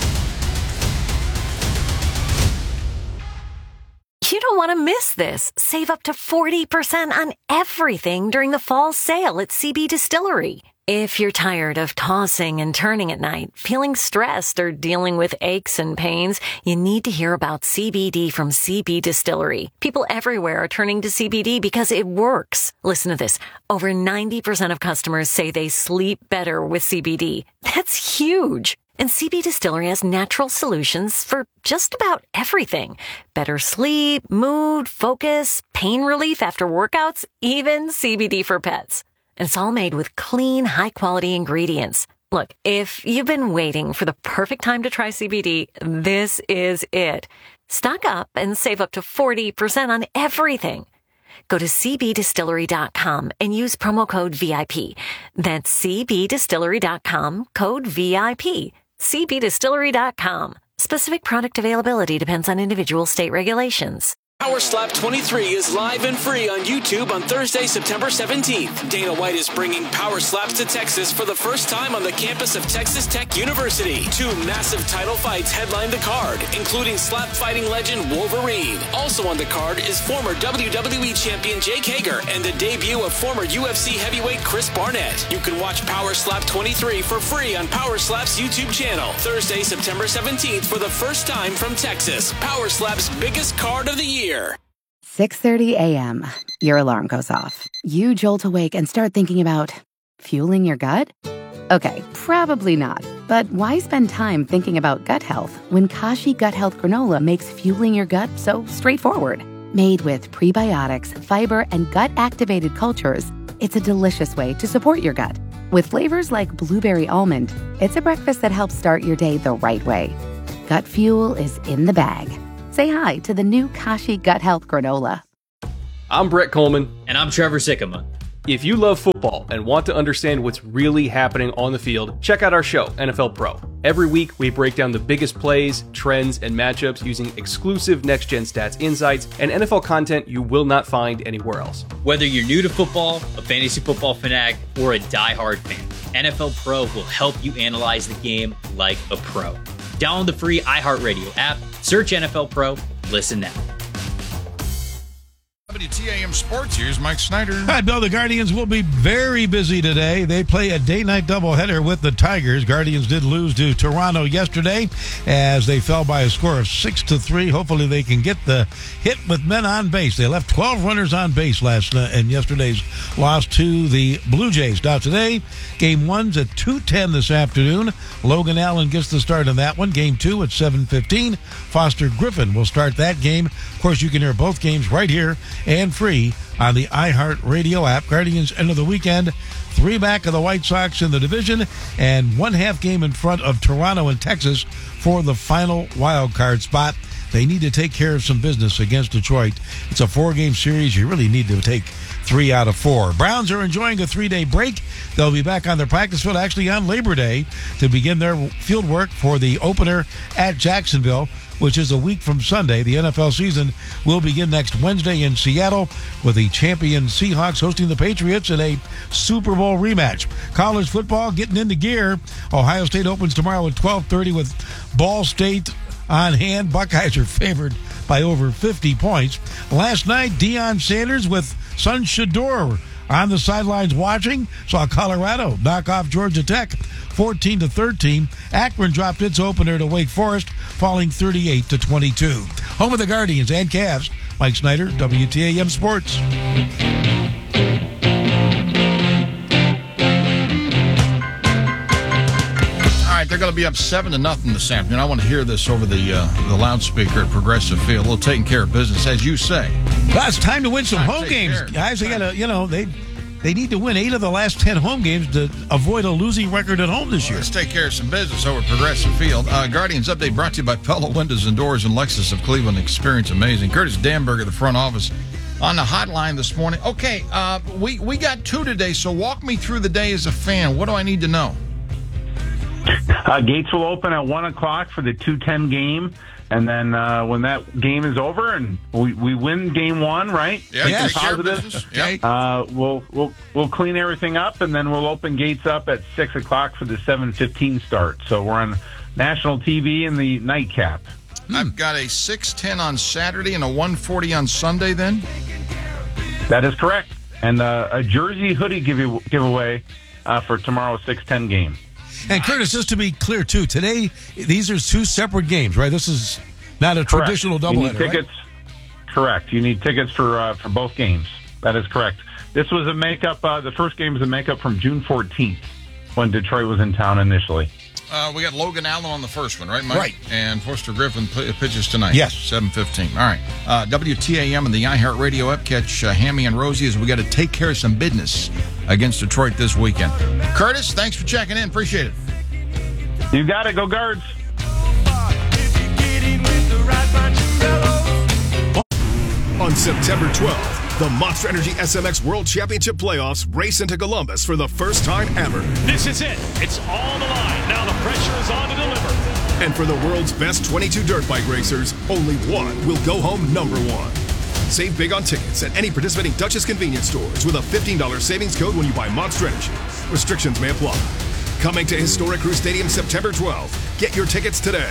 You don't want to miss this. Save up to 40% on everything during the fall sale at CB Distillery. If you're tired of tossing and turning at night, feeling stressed, or dealing with aches and pains, you need to hear about CBD from CB Distillery. People everywhere are turning to CBD because it works. Listen to this. Over 90% of customers say they sleep better with CBD. That's huge. And CB Distillery has natural solutions for just about everything. Better sleep, mood, focus, pain relief after workouts, even CBD for pets. And it's all made with clean, high-quality ingredients. Look, if you've been waiting for the perfect time to try CBD, this is it. Stock up and save up to 40% on everything. Go to cbdistillery.com and use promo code VIP. That's cbdistillery.com, code VIP. cbdistillery.com. Specific product availability depends on individual state regulations. Power Slap 23 is live and free on YouTube on Thursday, September 17th. Dana White is bringing Power Slaps to Texas for the first time on the campus of Texas Tech University. 2 massive title fights headline the card, including slap fighting legend Wolverine. Also on the card is former WWE champion Jake Hager and the debut of former UFC heavyweight Chris Barnett. You can watch Power Slap 23 for free on Power Slap's YouTube channel. Thursday, September 17th for the first time from Texas. Power Slap's biggest card of the year. 6:30 a.m. Your alarm goes off. You jolt awake and start thinking about fueling your gut? Okay, probably not. But why spend time thinking about gut health when Kashi Gut Health Granola makes fueling your gut so straightforward? Made with prebiotics, fiber, and gut-activated cultures, it's a delicious way to support your gut. With flavors like blueberry almond, it's a breakfast that helps start your day the right way. Gut fuel is in the bag. Say hi to the new Kashi Gut Health Granola. I'm Brett Coleman. And I'm Trevor Sikkema. If you love football and want to understand what's really happening on the field, check out our show, NFL Pro. Every week, we break down the biggest plays, trends, and matchups using exclusive next-gen stats insights and NFL content you will not find anywhere else. Whether you're new to football, a fantasy football fanatic, or a diehard fan, NFL Pro will help you analyze the game like a pro. Download the free iHeartRadio app, search NFL Pro, listen now. WTAM Sports, here's Mike Snyder. Hi, Bill. The Guardians will be very busy today. They play a day-night doubleheader with the Tigers. Guardians did lose to Toronto yesterday as they fell by a score of 6-3. Hopefully they can get the hit with men on base. They left 12 runners on base last night in yesterday's loss to the Blue Jays. Now today, Game 1's at 2:10 this afternoon. Logan Allen gets the start in that one. Game 2 at 7:15. Foster Griffin will start that game. Of course, you can hear both games right here and free on the iHeartRadio app. Guardians end of the weekend, 3 back of the White Sox in the division, and 1/2 game in front of Toronto and Texas for the final wild card spot. They need to take care of some business against Detroit. It's a 4-game series. You really need to take 3 out of 4. Browns are enjoying a 3-day break. They'll be back on their practice field actually on Labor Day to begin their field work for the opener at Jacksonville, which is a week from Sunday. The NFL season will begin next Wednesday in Seattle with the champion Seahawks hosting the Patriots in a Super Bowl rematch. College football getting into gear. Ohio State opens tomorrow at 12:30 with Ball State on hand. Buckeyes are favored by over 50 points. Last night, Deion Sanders with son Shador on the sidelines watching, saw Colorado knock off Georgia Tech 14-13. Akron dropped its opener to Wake Forest, falling 38-22. Home of the Guardians and Cavs, Mike Snyder, WTAM Sports. All right, they're going to be up 7-0 this afternoon. I want to hear this over the loudspeaker at Progressive Field. A little taking care of business, as you say. Well, it's time to win some home games, guys. They got to, they need to win 8 of the last 10 home games to avoid a losing record at home this year. Let's take care of some business over at Progressive Field. Guardians Update brought to you by Pella Windows and Doors and Lexus of Cleveland. Experience amazing. Curtis Danberg at the front office on the hotline this morning. Okay, we got 2 today, so walk me through the day as a fan. What do I need to know? Gates will open at 1 o'clock for the 2:10 game. And then when that game is over and we win game 1, right? Yeah, positive. We'll clean everything up, and then we'll open gates up at 6 o'clock for the 7:15 start. So we're on national TV in the nightcap. I've got a 6:10 on Saturday and a 1:40 on Sunday. Then that is correct, and a jersey hoodie giveaway for tomorrow's 6:10 game. And Curtis, just to be clear, too, today, these are 2 separate games, right? This is not a traditional doubleheader, right? Correct. You need tickets for both games. That is correct. This was a makeup. The first game was a makeup from June 14th when Detroit was in town initially. We got Logan Allen on the first one, right, Mike? Right. And Foster Griffin pitches tonight. Yes. 7:15. All right. WTAM and the iHeartRadio app catch Hammy and Rosie as we got to take care of some business against Detroit this weekend. Curtis, thanks for checking in. Appreciate it. You got it. Go Guards. On September 12th, the Monster Energy SMX World Championship Playoffs race into Columbus for the first time ever. This is it. It's all the line. Now the pressure is on to deliver. And for the world's best 22 dirt bike racers, only one will go home number 1. Save big on tickets at any participating Duchess convenience stores with a $15 savings code when you buy Monster Energy. Restrictions may apply. Coming to Historic Crew Stadium September 12th. Get your tickets today.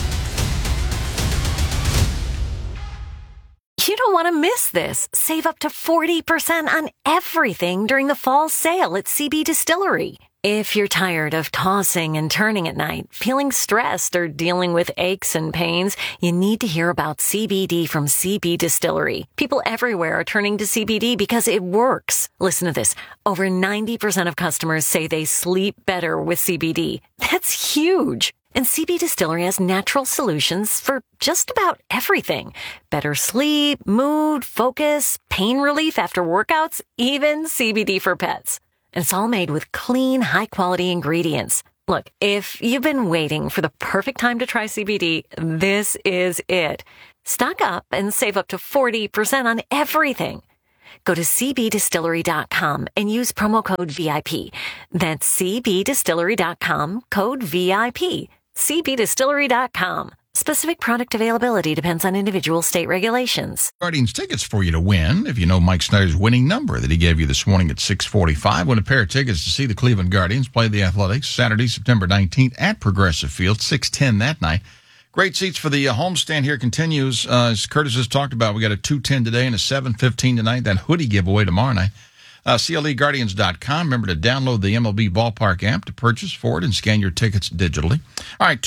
You don't want to miss this. Save up to 40% on everything during the fall sale at CB Distillery. If you're tired of tossing and turning at night, feeling stressed, or dealing with aches and pains, you need to hear about CBD from CB Distillery. People everywhere are turning to CBD because it works. Listen to this. Over 90% of customers say they sleep better with CBD. That's huge. And CB Distillery has natural solutions for just about everything. Better sleep, mood, focus, pain relief after workouts, even CBD for pets. And it's all made with clean, high-quality ingredients. Look, if you've been waiting for the perfect time to try CBD, this is it. Stock up and save up to 40% on everything. Go to cbdistillery.com and use promo code VIP. That's cbdistillery.com, code VIP. cbdistillery.com. Specific product availability depends on individual state regulations. Guardians tickets for you to win if you know Mike Snyder's winning number that he gave you this morning at 6:45. Win a pair of tickets to see the Cleveland Guardians play the Athletics Saturday, September 19th at Progressive Field, 6:10 that night. Great seats for the homestand here continues. As Curtis has talked about, we got a 2:10 today and a 7:15 tonight. That hoodie giveaway tomorrow night. CLEGuardians.com. Remember to download the MLB Ballpark app to purchase for it and scan your tickets digitally. All right,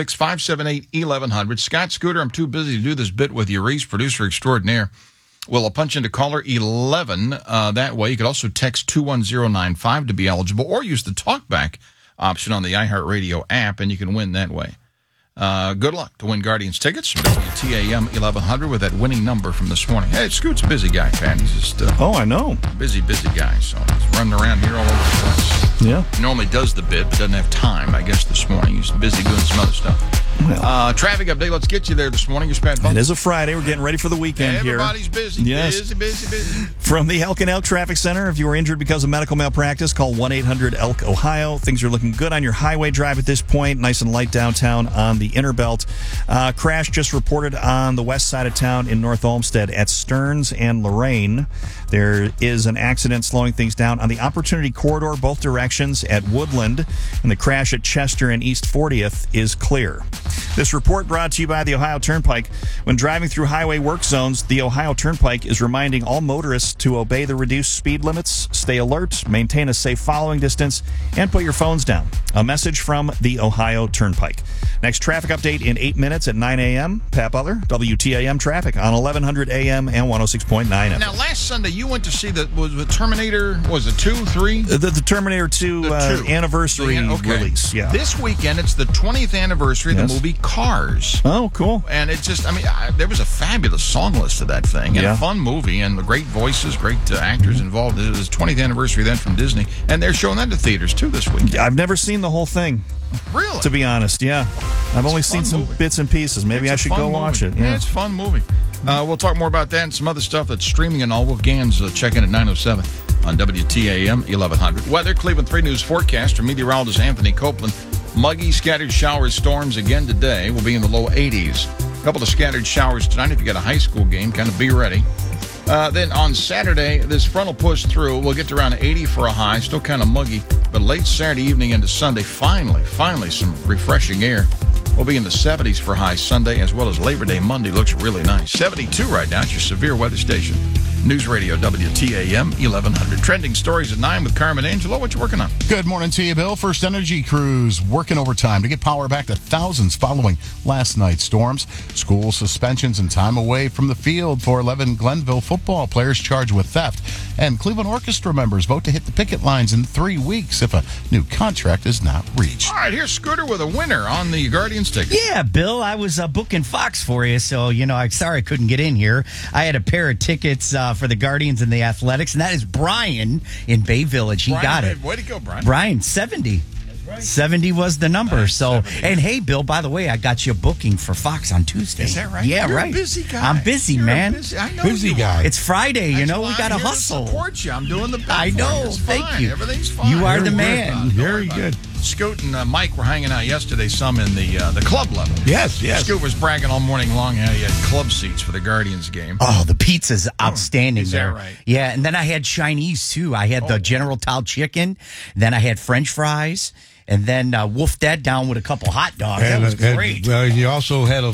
216-578-1100. Scott Scooter, I'm too busy to do this bit with you. Reese, producer extraordinaire. We'll punch into caller 11 that way. You could also text 21095 to be eligible or use the talkback option on the iHeartRadio app, and you can win that way. Good luck to win Guardians tickets from WTAM 1100 with that winning number from this morning. Hey, Scoot's a busy guy, Pat. He's just I know. Busy guy. So he's running around here all over the place. Yeah. He normally does the bit, but doesn't have time, I guess, this morning. He's busy doing some other stuff. Well, traffic update. Let's get you there this morning. You're Pat Bump. It is a Friday. We're getting ready for the weekend here. Everybody's busy. Yes. Busy. From the Elk and Elk Traffic Center, if you were injured because of medical malpractice, call 1-800-ELK-OHIO. Things are looking good on your highway drive at this point. Nice and light downtown on the inner belt. Crash just reported on the west side of town in North Olmsted at Stearns and Lorraine. There is an accident slowing things down on the Opportunity Corridor, both directions at Woodland, and the crash at Chester and East 40th is clear. This report brought to you by the Ohio Turnpike. When driving through highway work zones, the Ohio Turnpike is reminding all motorists to obey the reduced speed limits, stay alert, maintain a safe following distance, and put your phones down. A message from the Ohio Turnpike. Next traffic update in 8 minutes at 9 a.m. Pat Butler, WTAM Traffic on 1100 a.m. and 106.9 FM. Now, last Sunday, you went to see the Terminator, was it 2, 3? The Terminator 2 anniversary release. Yeah. This weekend, it's the 20th anniversary of the movie Cars. Oh, cool. And it's just, there was a fabulous song list to that thing, and a fun movie, and great voices, great actors involved. It was 20th anniversary then from Disney, and they're showing that to theaters, too, this weekend. I've never seen the whole thing. Really? To be honest, yeah. I've only seen some bits and pieces. Maybe I should go watch it. Yeah, it's a fun movie. We'll talk more about that and some other stuff that's streaming and all. Wolf Gann's checking at 9:07 on WTAM 1100. Weather, Cleveland 3 News forecast from meteorologist Anthony Copeland. Muggy, scattered showers, storms again today. Will be in the low 80s. A couple of scattered showers tonight. If you got a high school game, kind of be ready. Then on Saturday, this front will push through. We'll get to around 80 for a high. Still kind of muggy. But late Saturday evening into Sunday, finally some refreshing air. We'll be in the 70s for high Sunday, as well as Labor Day Monday. Looks really nice. 72 right now. It's your severe weather station. News Radio WTAM 1100. Trending stories at 9 with Carmen Angelo. What you working on? Good morning to you, Bill. First Energy crews working overtime to get power back to thousands following last night's storms. School suspensions and time away from the field for 11 Glenville football players charged with theft. And Cleveland Orchestra members vote to hit the picket lines in 3 weeks if a new contract is not reached. All right, here's Scooter with a winner on the Guardians ticket. Yeah, Bill, I was booking Fox for you, so, I'm sorry I couldn't get in here. I had a pair of tickets for the Guardians and the Athletics, and that is Brian in Bay Village. He got it. Way to go, Brian. Brian, 70. Right. 70 was the number. Nice, so, 70. And hey, Bill, by the way, I got you a booking for Fox on Tuesday. Is that right? Yeah, You're right. a busy guy. I'm busy, man. I know busy guy. It's Friday, we got to hustle. To support you. I'm doing the best. I know. Thank you. Everything's fine. You are the man. Very good. Scoot and Mike were hanging out yesterday some in the club level. Yes. Scoot was bragging all morning long how he had club seats for the Guardians game. Oh, the pizza's outstanding is there. That right? Yeah, and then I had Chinese, too. I had the General Tao chicken. Then I had French fries. And then wolfed that down with a couple hot dogs. That was great. Well, you also had a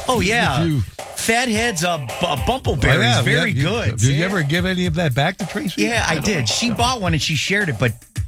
Fathead's Bumbleberry is very good. Did you ever give any of that back to Tracy? Yeah, I did. She bought one and she shared it, but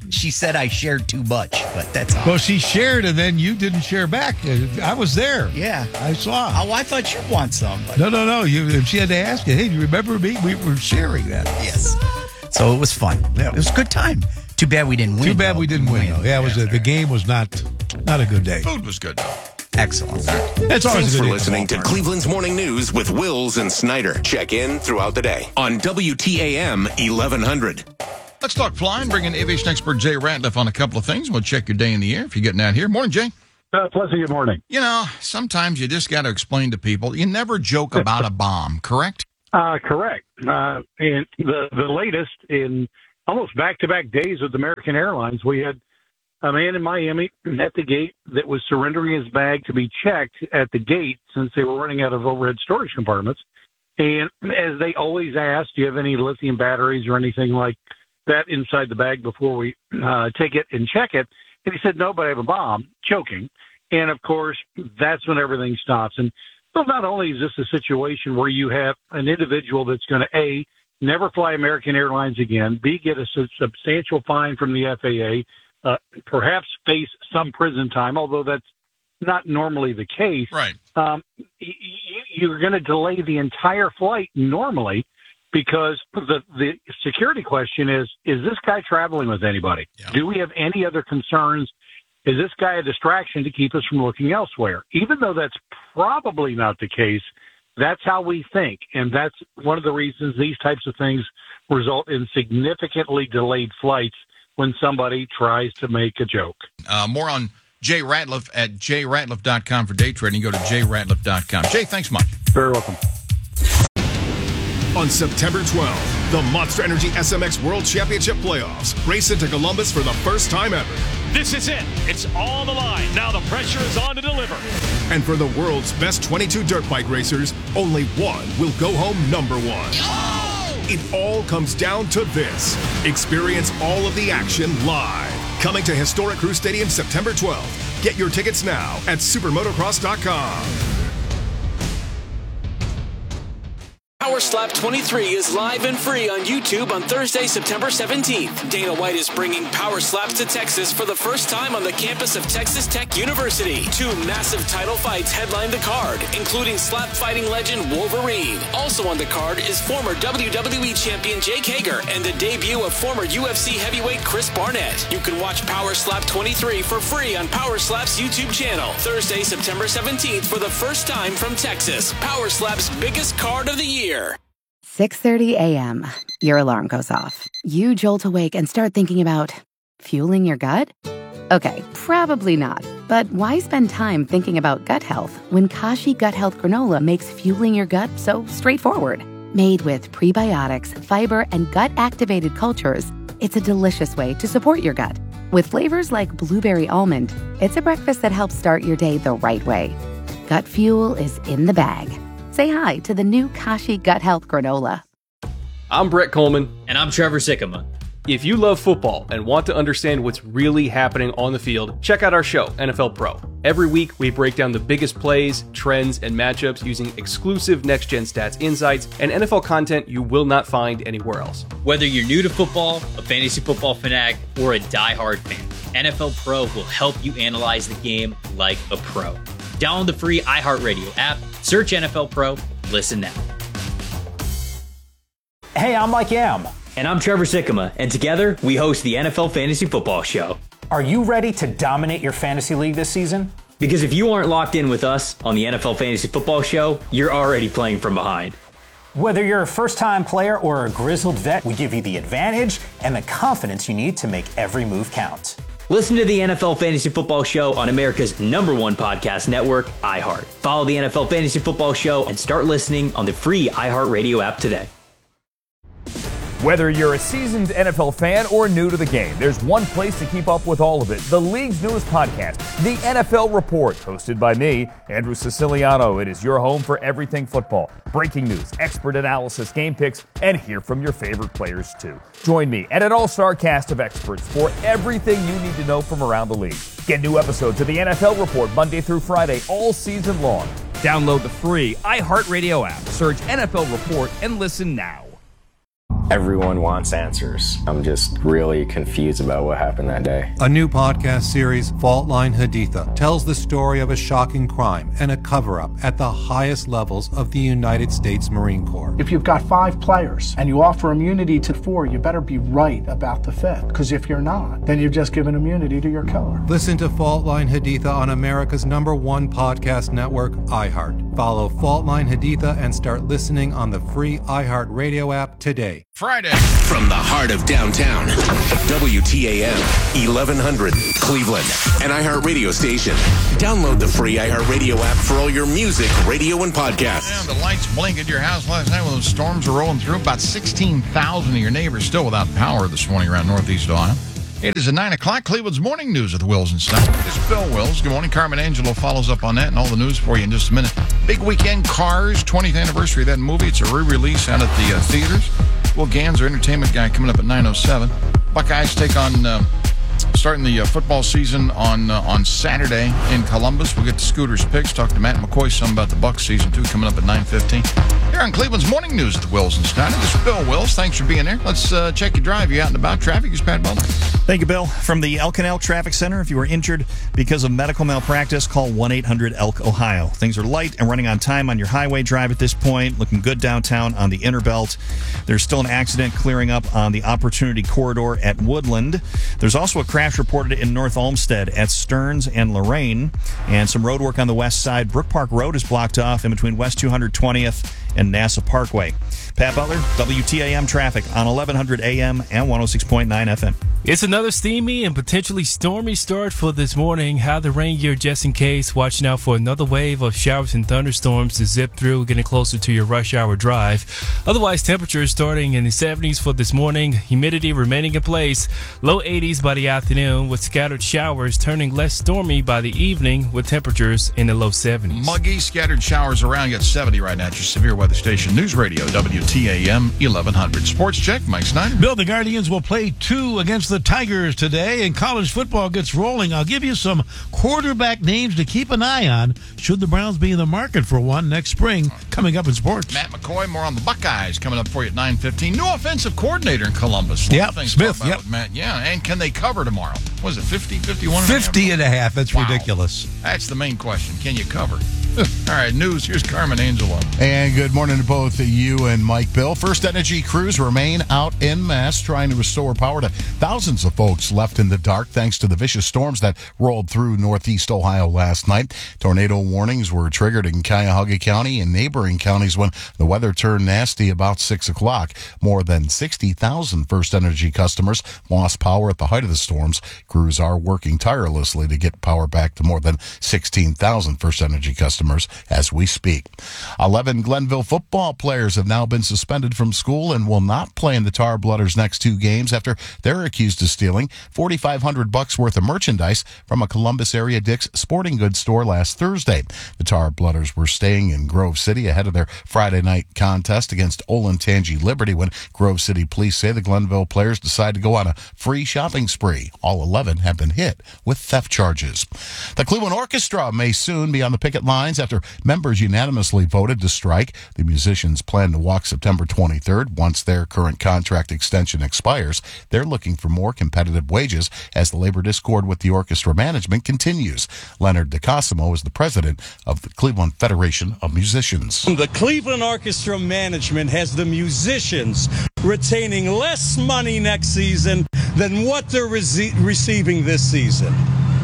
She said I shared too much, but that's all. Well, she shared, and then you didn't share back. I was there. Yeah. I saw. Oh, I thought you'd want some. But... No. She had to ask you, hey, do you remember me? We were sharing that. Yes. So it was fun. Yeah, it was a good time. Too bad we didn't win. Too bad we didn't win, though. Yeah, the game was not a good day. Food was good, though. Excellent. That's always Thanks a good for listening to Cleveland's Morning News with Wills and Snyder. Check in throughout the day on WTAM 1100. Let's talk flying. Bring in aviation expert Jay Ratliff on a couple of things. We'll check your day in the air if you're getting out here. Morning, Jay. Pleasant. Good morning. You know, sometimes you just got to explain to people. You never joke about a bomb, correct? Correct. And the latest in almost back-to-back days with American Airlines, we had a man in Miami at the gate that was surrendering his bag to be checked at the gate since they were running out of overhead storage compartments. And as they always ask, do you have any lithium batteries or anything like that inside the bag before we take it and check it? And he said, no, but I have a bomb, choking. And, of course, that's when everything stops. And so not only is this a situation where you have an individual that's going to, A, never fly American Airlines again, B, get a substantial fine from the FAA, perhaps face some prison time, although that's not normally the case. Right. You're going to delay the entire flight normally because the security question is this guy traveling with anybody? Yeah. Do we have any other concerns? Is this guy a distraction to keep us from looking elsewhere? Even though that's probably not the case, that's how we think. And that's one of the reasons these types of things result in significantly delayed flights when somebody tries to make a joke. More on Jay Ratliff at jratliff.com for day trading. Go to jratliff.com. Jay, thanks much. Very welcome. On September 12th, the Monster Energy SMX World Championship Playoffs race into Columbus for the first time ever. This is it. It's all on the line. Now the pressure is on to deliver. And for the world's best 22 dirt bike racers, only one will go home number one. It all comes down to this. Experience all of the action live. Coming to historic Crew Stadium September 12th. Get your tickets now at supermotocross.com. Power Slap 23 is live and free on YouTube on Thursday, September 17th. Dana White is bringing Power Slaps to Texas for the first time on the campus of Texas Tech University. 2 massive title fights headline the card, including slap fighting legend Wolverine. Also on the card is former WWE champion Jake Hager and the debut of former UFC heavyweight Chris Barnett. You can watch Power Slap 23 for free on Power Slap's YouTube channel. Thursday, September 17th for the first time from Texas. Power Slap's biggest card of the year. 6:30 a.m. Your alarm goes off. You jolt awake and start thinking about fueling your gut? Okay, probably not. But why spend time thinking about gut health when Kashi Gut Health Granola makes fueling your gut so straightforward? Made with prebiotics, fiber, and gut-activated cultures, it's a delicious way to support your gut. With flavors like blueberry almond, it's a breakfast that helps start your day the right way. Gut fuel is in the bag. Say hi to the new Kashi Gut Health Granola. I'm Brett Coleman. And I'm Trevor Sikkema. If you love football and want to understand what's really happening on the field, check out our show, NFL Pro. Every week, we break down the biggest plays, trends, and matchups using exclusive next-gen stats insights and NFL content you will not find anywhere else. Whether you're new to football, a fantasy football fanatic, or a diehard fan, NFL Pro will help you analyze the game like a pro. Download the free iHeartRadio app, search NFL Pro, listen now. Hey, I'm Mike Yam. And I'm Trevor Sikkema, and together we host the NFL Fantasy Football Show. Are you ready to dominate your fantasy league this season? Because if you aren't locked in with us on the NFL Fantasy Football Show, you're already playing from behind. Whether you're a first-time player or a grizzled vet, we give you the advantage and the confidence you need to make every move count. Listen to the NFL Fantasy Football Show on America's #1 podcast network, iHeart. Follow the NFL Fantasy Football Show and start listening on the free iHeartRadio app today. Whether you're a seasoned NFL fan or new to the game, there's one place to keep up with all of it. The league's newest podcast, The NFL Report, hosted by me, Andrew Siciliano. It is your home for everything football. Breaking news, expert analysis, game picks, and hear from your favorite players too. Join me and an all-star cast of experts for everything you need to know from around the league. Get new episodes of The NFL Report Monday through Friday all season long. Download the free iHeartRadio app, search NFL Report, and listen now. Everyone wants answers. I'm just really confused about what happened that day. A new podcast series, Fault Line Haditha, tells the story of a shocking crime and a cover-up at the highest levels of the United States Marine Corps. If you've got 5 players and you offer immunity to 4, you better be right about the 5th. Because if you're not, then you've just given immunity to your killer. Listen to Fault Line Haditha on America's #1 podcast network, iHeart. Follow Fault Line Haditha and start listening on the free iHeart Radio app today. Friday. From the heart of downtown, WTAM 1100 Cleveland, an iHeart radio station. Download the free iHeart Radio app for all your music, radio, and podcasts. Yeah, the lights blinked at your house last night when those storms were rolling through. About 16,000 of your neighbors still without power this morning around Northeast Ohio. It is at 9 o'clock, Cleveland's morning news with Wills and Stein. This is Bill Wills. Good morning. Carmen Angelo follows up on that and all the news for you in just a minute. Big weekend, Cars, 20th anniversary of that movie. It's a re-release out at the theaters. Will Gans, our entertainment guy, coming up at 9:07. Buckeyes take on, starting the football season on Saturday in Columbus. We'll get to Scooter's picks, talk to Matt McCoy some about the Bucs season 2 coming up at 9:15. Here on Cleveland's Morning News with Wills and Steiner. This is Bill Wills. Thanks for being there. Let's check your drive. You out and about. Traffic is Pat Butler. Thank you, Bill. From the Elk and Elk Traffic Center, if you were injured because of medical malpractice, call 1-800-ELK-OHIO. Things are light and running on time on your highway drive at this point. Looking good downtown on the Inner Belt. There's still an accident clearing up on the Opportunity Corridor at Woodland. There's also a crash reported in North Olmsted at Stearns and Lorraine. And some road work on the west side. Brook Park Road is blocked off in between West 220th and NASA Parkway. Pat Butler, WTAM traffic on 1100 AM and 106.9 FM. It's another steamy and potentially stormy start for this morning. Have the rain gear just in case. Watching out for another wave of showers and thunderstorms to zip through, getting closer to your rush hour drive. Otherwise, temperatures starting in the 70s for this morning. Humidity remaining in place. Low 80s by the afternoon with scattered showers turning less stormy by the evening with temperatures in the low 70s. Muggy, scattered showers around. You got 70 right now at your severe weather station. News Radio, WTAM 1100. Sports Check, Mike Snyder. Bill, the Guardians will play 2 against the Tigers today, and college football gets rolling. I'll give you some quarterback names to keep an eye on should the Browns be in the market for one next spring. Coming up in sports. Matt McCoy, more on the Buckeyes coming up for you at 9:15. New offensive coordinator in Columbus. Yep, Smith. Yep. With Matt. Yeah, and can they cover tomorrow? Was it 50, 51? 50 and a half. That's wow. Ridiculous. That's the main question. Can you cover? All right, news. Here's Carmen Angelo. And good morning to both you and Mike Bill. First Energy crews remain out en masse trying to restore power to thousands of folks left in the dark thanks to the vicious storms that rolled through Northeast Ohio last night. Tornado warnings were triggered in Cuyahoga County and neighboring counties when the weather turned nasty about 6 o'clock. More than 60,000 First Energy customers lost power at the height of the storms. Crews are working tirelessly to get power back to more than 16,000 First Energy customers as we speak. 11 Glenville football players have now been suspended from school and will not play in the Tar Blooders' next 2 games after they're accused of stealing $4,500 worth of merchandise from a Columbus area Dick's sporting goods store last Thursday. The Tar Blooders were staying in Grove City ahead of their Friday night contest against Olentangy Liberty when Grove City police say the Glenville players decided to go on a free shopping spree. All 11 have been hit with theft charges. The Cleveland Orchestra may soon be on the picket lines after members unanimously voted to strike. The musicians plan to walk September 23rd once their current contract extension expires. They're looking for more competitive wages as the labor discord with the orchestra management continues. Leonard DeCosimo is the president of the Cleveland Federation of Musicians. The Cleveland Orchestra management has the musicians retaining less money next season than what they're receiving this season.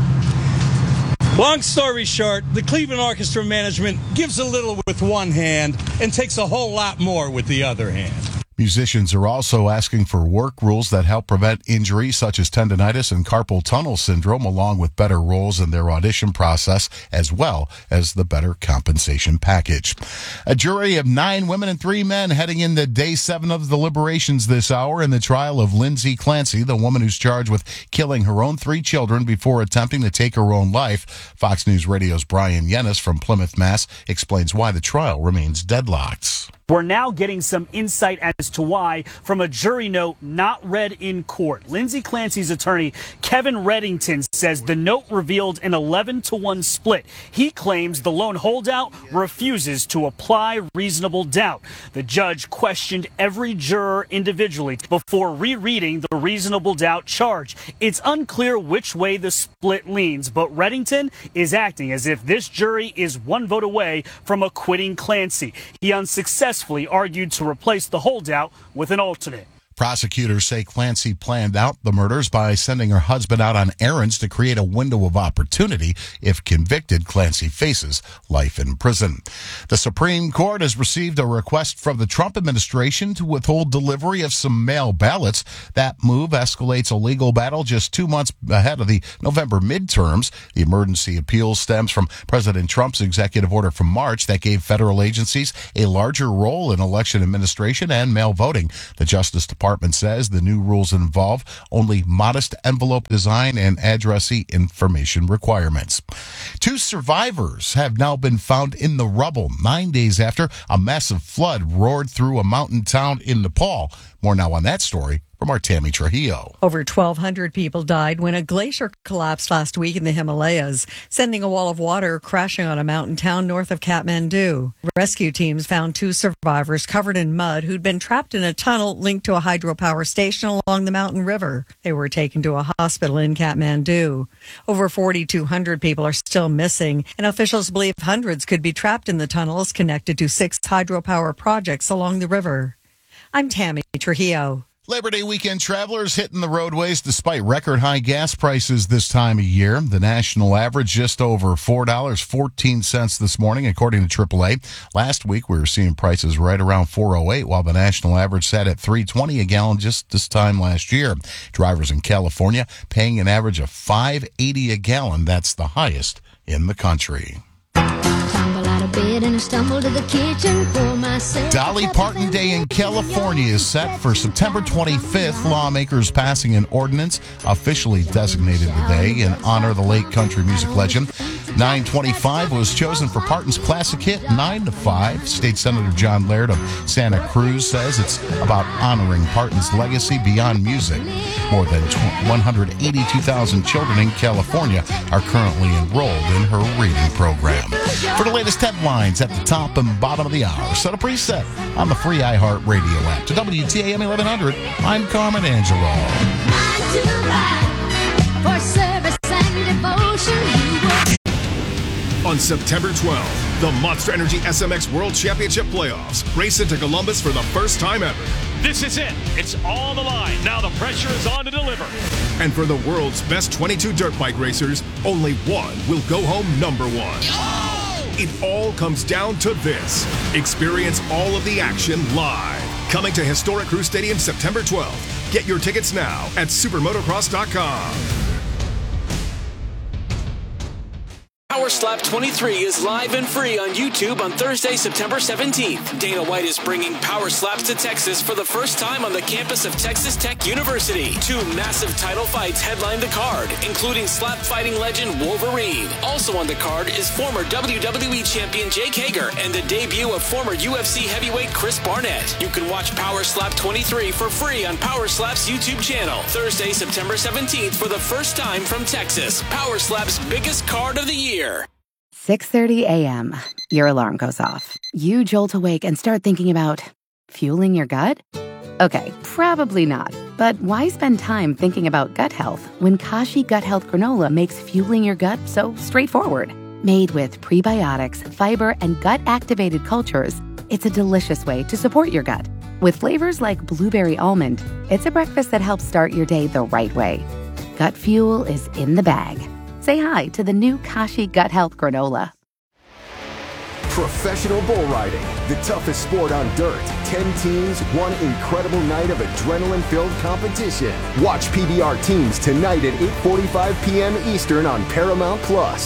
Long story short, the Cleveland Orchestra management gives a little with one hand and takes a whole lot more with the other hand. Musicians are also asking for work rules that help prevent injuries such as tendonitis and carpal tunnel syndrome, along with better roles in their audition process, as well as the better compensation package. A jury of 9 women and 3 men heading into day 7 of the deliberations this hour in the trial of Lindsay Clancy, the woman who's charged with killing her own 3 children before attempting to take her own life. Fox News Radio's Brian Yennis from Plymouth, Mass. explains why the trial remains deadlocked. We're now getting some insight as to why from a jury note not read in court. Lindsay Clancy's attorney, Kevin Reddington, says the note revealed an 11-1 split. He claims the lone holdout refuses to apply reasonable doubt. The judge questioned every juror individually before rereading the reasonable doubt charge. It's unclear which way the split leans, but Reddington is acting as if this jury is one vote away from acquitting Clancy. He unsuccessfully argued to replace the holdout with an alternate. Prosecutors say Clancy planned out the murders by sending her husband out on errands to create a window of opportunity. If convicted, Clancy faces life in prison. The Supreme Court has received a request from the Trump administration to withhold delivery of some mail ballots. That move escalates a legal battle just 2 months ahead of the November midterms. The emergency appeal stems from President Trump's executive order from March that gave federal agencies a larger role in election administration and mail voting. The Justice Department says the new rules involve only modest envelope design and addressee information requirements. 2 survivors have now been found in the rubble 9 days after a massive flood roared through a mountain town in Nepal. More now on that story from our Tammy Trujillo. Over 1,200 people died when a glacier collapsed last week in the Himalayas, sending a wall of water crashing on a mountain town north of Kathmandu. Rescue teams found 2 survivors covered in mud who'd been trapped in a tunnel linked to a hydropower station along the mountain river. They were taken to a hospital in Kathmandu. Over 4,200 people are still missing, and officials believe hundreds could be trapped in the tunnels connected to 6 hydropower projects along the river. I'm Tammy Trujillo. Labor Day weekend travelers hitting the roadways despite record high gas prices this time of year. The national average just over $4.14 this morning, according to AAA. Last week, we were seeing prices right around $4.08, while the national average sat at $3.20 a gallon just this time last year. Drivers in California paying an average of $5.80 a gallon. That's the highest in the country. Dolly Parton Day in California is set for September 25th. Lawmakers passing an ordinance officially designated the day in honor of the late country music legend. 925 was chosen for Parton's classic hit 9 to 5. State Senator John Laird of Santa Cruz says it's about honoring Parton's legacy beyond music. More than 182,000 children in California are currently enrolled in her reading program. For the latest headlines at the top and bottom of the hour, set a preset on the free iHeart Radio app. To WTAM 1100, I'm Carmen Angelo. For service and devotion. On September 12th, the Monster Energy SMX World Championship Playoffs race into Columbus for the first time ever. This is it. It's all on the line. Now the pressure is on to deliver. And for the world's best 22 dirt bike racers, only one will go home number 1. It all comes down to this. Experience all of the action live. Coming to historic Crew Stadium September 12th. Get your tickets now at supermotocross.com. Power Slap 23 is live and free on YouTube on Thursday, September 17th. Dana White is bringing Power Slaps to Texas for the first time on the campus of Texas Tech University. 2 massive title fights headline the card, including slap fighting legend Wolverine. Also on the card is former WWE champion Jake Hager and the debut of former UFC heavyweight Chris Barnett. You can watch Power Slap 23 for free on Power Slap's YouTube channel. Thursday, September 17th for the first time from Texas. Power Slap's biggest card of the year. 6:30 a.m. Your alarm goes off. You jolt awake and start thinking about fueling your gut? Okay, probably not. But why spend time thinking about gut health when Kashi Gut Health Granola makes fueling your gut so straightforward? Made with prebiotics, fiber, and gut-activated cultures, it's a delicious way to support your gut. With flavors like blueberry almond, it's a breakfast that helps start your day the right way. Gut fuel is in the bag. Say hi to the new Kashi Gut Health Granola. Professional bull riding, the toughest sport on dirt. 10 teams, one incredible night of adrenaline-filled competition. Watch PBR teams tonight at 8:45 p.m. Eastern on Paramount+.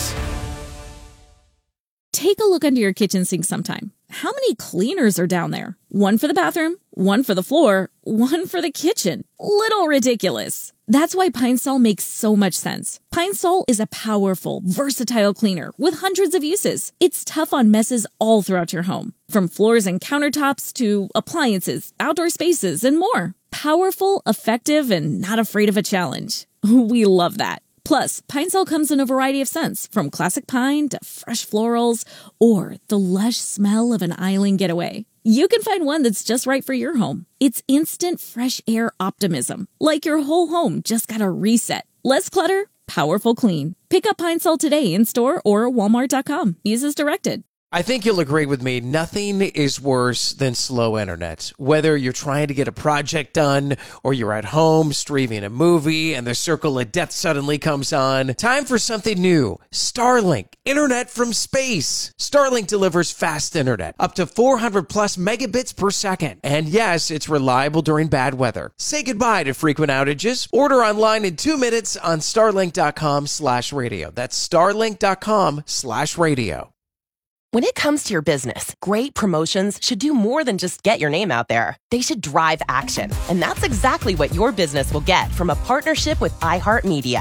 Take a look under your kitchen sink sometime. How many cleaners are down there? One for the bathroom, one for the floor, one for the kitchen. Little ridiculous. That's why Pine Sol makes so much sense. Pine Sol is a powerful, versatile cleaner with hundreds of uses. It's tough on messes all throughout your home, from floors and countertops to appliances, outdoor spaces, and more. Powerful, effective, and not afraid of a challenge. We love that. Plus, Pine Sol comes in a variety of scents, from classic pine to fresh florals, or the lush smell of an island getaway. You can find one that's just right for your home. It's instant fresh air optimism, like your whole home just got a reset. Less clutter, powerful clean. Pick up Pine Sol today in store or walmart.com. Use as directed. I think you'll agree with me. Nothing is worse than slow internet. Whether you're trying to get a project done or you're at home streaming a movie and the circle of death suddenly comes on, time for something new. Starlink, internet from space. Starlink delivers fast internet, up to 400 plus megabits per second. And yes, it's reliable during bad weather. Say goodbye to frequent outages. Order online in 2 minutes on starlink.com/radio. That's starlink.com/radio. When it comes to your business, great promotions should do more than just get your name out there. They should drive action. And that's exactly what your business will get from a partnership with iHeartMedia.